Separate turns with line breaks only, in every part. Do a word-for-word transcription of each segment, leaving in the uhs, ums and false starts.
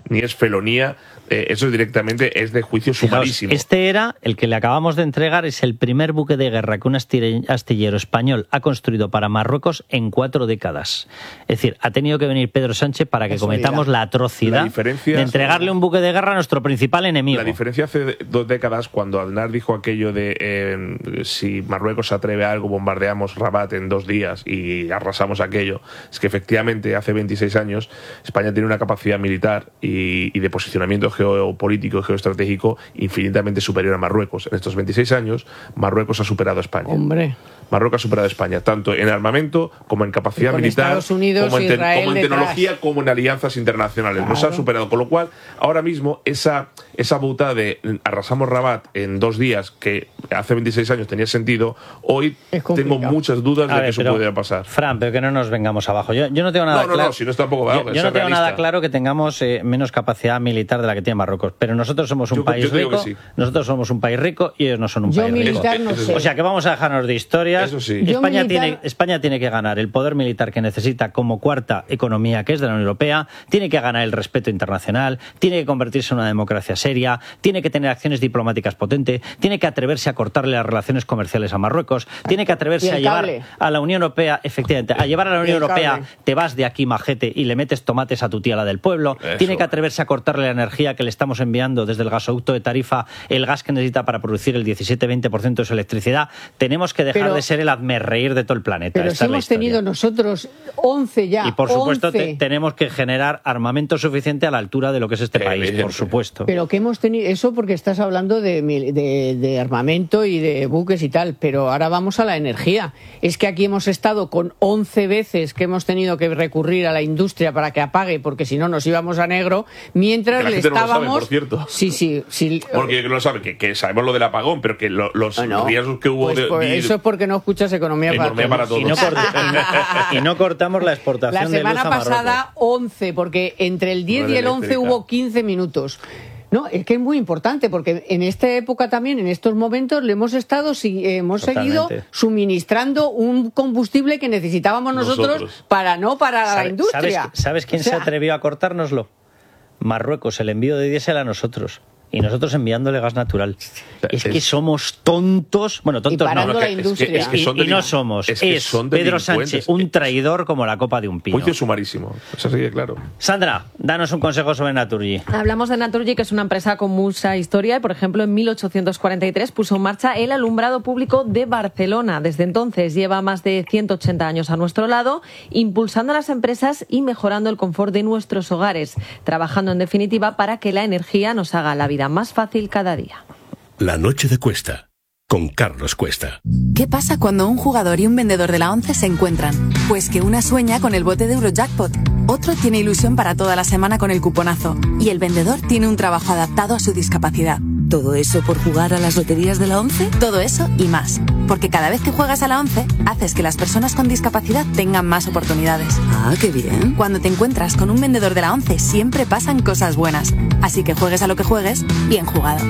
ni es felonía. Eh, eso directamente es de juicio sumarísimo.
Fijaos, este era el que le acabamos de entregar, es el primer buque de guerra que un astillero español ha construido para Marruecos en cuatro décadas. Es decir, ha tenido que venir Pedro Sánchez para que Eso cometamos la atrocidad la de entregarle un buque de guerra a nuestro principal enemigo.
La diferencia hace dos décadas, cuando Aznar dijo aquello de eh, si Marruecos se atreve a algo, bombardeamos Rabat en dos días y arrasamos aquello, es que efectivamente hace veintiséis años España tiene una capacidad militar y, y de posicionamiento geopolítico y geoestratégico infinitamente superior a Marruecos. En estos veintiséis años, Marruecos ha superado a España.
Hombre.
Marruecos ha superado a España, tanto en armamento como en capacidad militar,
Estados Unidos,
como en,
Israel
como en tecnología,
detrás.
como en alianzas internacionales. Claro. Nos ha superado. Con lo cual, ahora mismo, esa, esa buta de arrasamos Rabat en dos días, que hace veintiséis años tenía sentido, hoy tengo muchas dudas
a
de
ver,
que eso
pero,
pudiera pasar.
Fran, pero que no nos vengamos abajo. Yo, yo no tengo nada
no, no,
claro.
No, si no es tampoco va,
Yo, yo no tengo
realista.
nada claro que tengamos eh, menos capacidad militar de la que tiene Marruecos. Pero nosotros somos un
yo,
país
yo
rico.
Sí.
Nosotros somos un país rico y ellos no son un
yo
país
militar
rico.
No sé.
O sea que vamos a dejarnos de historias.
Eso sí.
España,
militar...
tiene, España tiene que ganar el poder militar que necesita como cuarta economía que es de la Unión Europea, tiene que ganar el respeto internacional, tiene que convertirse en una democracia seria, tiene que tener acciones diplomáticas potentes, tiene que atreverse a cortarle las relaciones comerciales a Marruecos, tiene que atreverse a llevar
cable.
a la Unión Europea, efectivamente, a llevar a la Unión Europea,
cable.
te vas de aquí majete y le metes tomates a tu tía, la del pueblo,
Eso.
Tiene que atreverse a cortarle la energía que le estamos enviando desde el gasoducto de Tarifa, el gas que necesita para producir el diecisiete veinte por ciento de su electricidad. Tenemos que dejar
pero,
de ser el hazmerreír de todo el planeta.
Pero si hemos tenido nosotros once ya.
Y por supuesto
once.
Te, tenemos que generar armamento suficiente a la altura de lo que es este país, por supuesto.
Pero que hemos tenido, eso porque estás hablando de, de, de armamento y de buques y tal, pero ahora vamos a la energía. Es que aquí hemos estado con once veces que hemos tenido que recurrir a la industria para que apague, porque si no nos íbamos a negro, mientras le estábamos...
No lo sabe, por cierto.
Sí, sí, sí.
Porque no lo sabe, que, que sabemos lo del apagón, pero que lo, los no, riesgos que hubo...
Pues
de,
por
de,
eso es porque no escuchas Economía,
economía para, todos.
Y no, corti- y no cortamos la exportación
de luz a
La semana
pasada once, porque entre el diez y el once hubo quince minutos. No, es que es muy importante, porque en esta época también, en estos momentos, le hemos estado, hemos Totalmente. seguido suministrando un combustible que necesitábamos nosotros, nosotros. para no para ¿Sabe, la industria.
¿Sabes, ¿sabes quién o sea, se atrevió a cortárnoslo? Marruecos, el envío de diésel a nosotros. Y nosotros enviándole gas natural. Es, es que somos tontos. Bueno, tontos
y
no.
La es que, es que
y, y no somos. Es, que es son Pedro Sánchez, un traidor como la copa de un pino.
Juicio sumarísimo. Eso sí, claro.
Sandra, danos un consejo sobre Naturgy.
Hablamos de Naturgy, que es una empresa con mucha historia. Y, por ejemplo, en mil ochocientos cuarenta y tres puso en marcha el alumbrado público de Barcelona. Desde entonces lleva más de ciento ochenta años a nuestro lado, impulsando a las empresas y mejorando el confort de nuestros hogares. Trabajando, en definitiva, para que la energía nos haga la vida más fácil cada día.
La noche de Cuesta, con Carlos Cuesta.
¿Qué pasa cuando un jugador y un vendedor de la ONCE se encuentran? Pues que una sueña con el bote de Eurojackpot, otro tiene ilusión para toda la semana con el cuponazo y el vendedor tiene un trabajo adaptado a su discapacidad. ¿Todo eso por jugar a las loterías de la ONCE? Todo eso y más. Porque cada vez que juegas a la ONCE, haces que las personas con discapacidad tengan más oportunidades.
Ah, qué bien.
Cuando te encuentras con un vendedor de la ONCE, siempre pasan cosas buenas. Así que juegues a lo que juegues, bien jugado.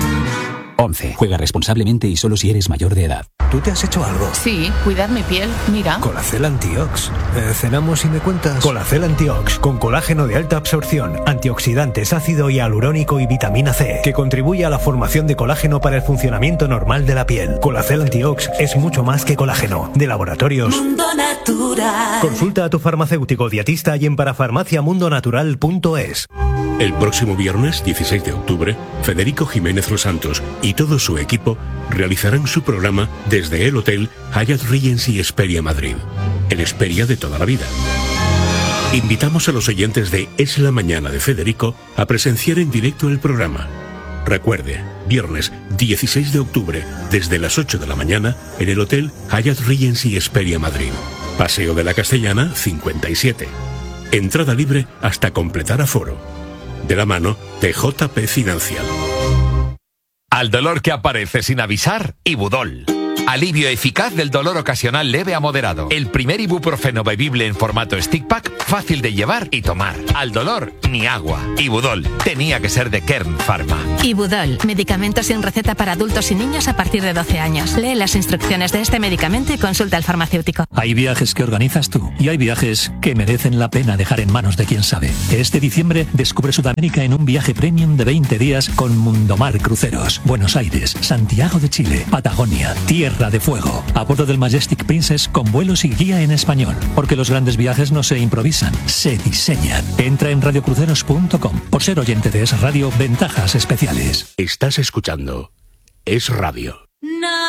once. Juega responsablemente y solo si eres mayor de edad.
¿Tú te has hecho algo?
Sí, cuidar mi piel, mira.
Colacel Antiox. Eh, ¿Cenamos y me cuentas? Colacel Antiox, con colágeno de alta absorción, antioxidantes, ácido hialurónico y vitamina C, que contribuye a la formación de colágeno para el funcionamiento normal de la piel. Colacel Antiox es mucho más que colágeno. De Laboratorios
Mundo Natural.
Consulta a tu farmacéutico dietista y en parafarmacia mundo natural punto es.
El próximo viernes dieciséis de octubre, Federico Jiménez Los Santos y todo su equipo realizarán su programa desde el Hotel Hyatt Regency Hesperia Madrid, el Hesperia de toda la vida. Invitamos a los oyentes de Es la Mañana de Federico a presenciar en directo el programa. Recuerde, viernes dieciséis de octubre, desde las ocho de la mañana, en el Hotel Hyatt Regency Hesperia Madrid. Paseo de la Castellana cincuenta y siete. Entrada libre hasta completar aforo. De la mano de J P Financial.
Al dolor que aparece sin avisar, Ibudol.
Alivio eficaz del dolor ocasional leve a moderado. El primer ibuprofeno bebible en formato stick pack, fácil de llevar y tomar. Al dolor, ni agua. Ibudol, tenía que ser de Kern Pharma.
Ibudol, medicamento sin receta para adultos y niños a partir de doce años. Lee las instrucciones de este medicamento y consulta al farmacéutico.
Hay viajes que organizas tú y hay viajes que merecen la pena dejar en manos de quien sabe. Este diciembre descubre Sudamérica en un viaje premium de veinte días con Mundomar Cruceros. Buenos Aires, Santiago de Chile, Patagonia, Tierra de Fuego. A bordo del Majestic Princess con vuelos y guía en español. Porque los grandes viajes no se improvisan, se diseñan. Entra en radiocruceros punto com. Por ser oyente de Es Radio, ventajas especiales.
Estás escuchando Es Radio.